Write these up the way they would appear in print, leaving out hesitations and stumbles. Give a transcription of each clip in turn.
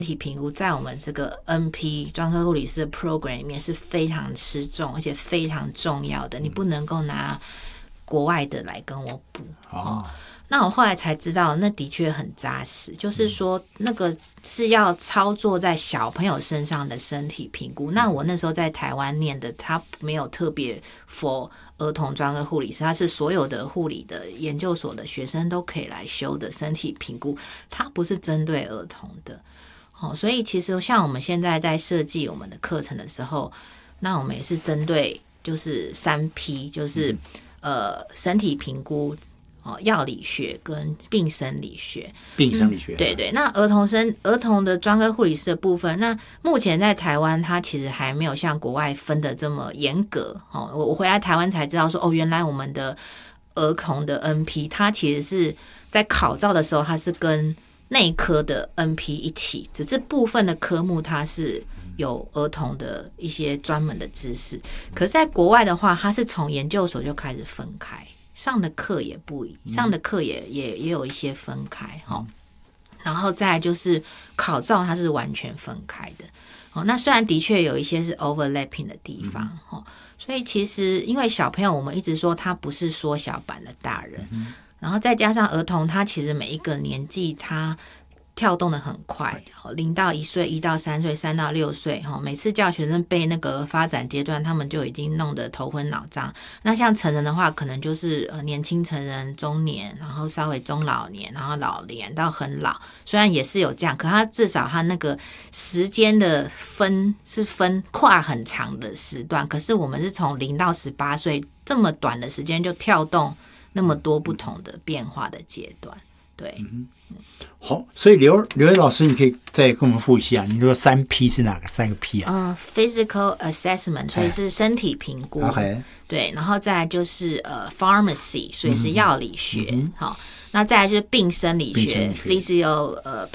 体评估在我们这个 NP 专科护理师的 program 里面是非常吃重，而且非常重要的，你不能够拿国外的来跟我补。那我后来才知道，那的确很扎实，就是说那个是要操作在小朋友身上的身体评估。那我那时候在台湾念的，他没有特别 for 儿童专科护理师，他是所有的护理的研究所的学生都可以来修的身体评估，它不是针对儿童的。所以其实像我们现在在设计我们的课程的时候，那我们也是针对就是3P，就是身体评估。药理学跟病生理学，对对。那儿童的专科护理师的部分，那目前在台湾，它其实还没有像国外分的这么严格。我回来台湾才知道说，原来我们的儿童的 NP， 它其实是在考照的时候，它是跟内科的 NP 一起，只是部分的科目它是有儿童的一些专门的知识。可是在国外的话，它是从研究所就开始分开。上的课也不一，上的课也有一些分开然后再来就是考照，它是完全分开的那虽然的确有一些是 overlapping 的地方所以其实因为小朋友，我们一直说他不是缩小版的大人然后再加上儿童，他其实每一个年纪他跳动的很快，0到1岁，1到3岁，3到6岁每次叫学生背那个发展阶段，他们就已经弄得头昏脑胀。那像成人的话，可能就是年轻成人、中年，然后稍微中老年，然后老年到很老。虽然也是有这样，可他至少他那个时间的分跨很长的时段。可是我们是从0到18岁这么短的时间就跳动那么多不同的变化的阶段，对。 好，所以刘伟老师，你可以再跟我们复习啊。你说3P 是哪个3个 P 啊 ？Physical assessment， 所以是身体评估。对，然后再来就是pharmacy， 所以是药理学。好，那再来就是病生理学 ，physio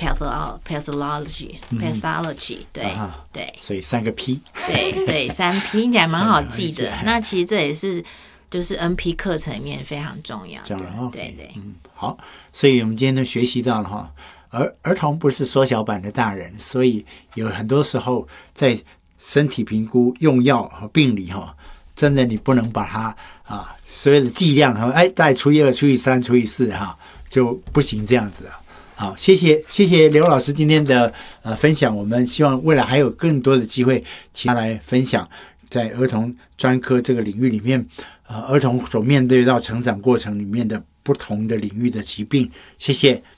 pathology， 对对。 所以3个 P。 对3P 听起来蛮好记的。那其实这也是就是 NP 课程里面非常重要的。对。 好，所以我们今天都学习到了儿童不是缩小版的大人，所以有很多时候在身体评估、用药和病理真的你不能把它所有的剂量大概除以2、除以3、除以4就不行这样子了。好，谢谢刘老师今天的分享。我们希望未来还有更多的机会，请他来分享在儿童专科这个领域里面，儿童所面对到成长过程里面的不同的领域的疾病。谢谢。